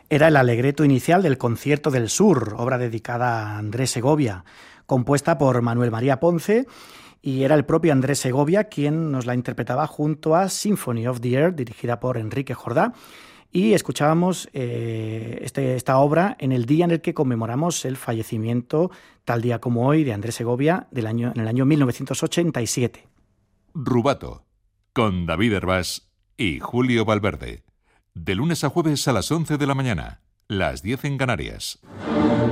Era el alegreto inicial del Concierto del Sur, obra dedicada a Andrés Segovia, compuesta por Manuel María Ponce, y era el propio Andrés Segovia quien nos la interpretaba junto a Symphony of the Air, dirigida por Enrique Jordá. Y escuchábamos esta obra en el día en el que conmemoramos el fallecimiento, tal día como hoy, de Andrés Segovia en el año 1987. Rubato, con David Hervás y Julio Valverde. De lunes a jueves a las 11 de la mañana, las 10 en Canarias.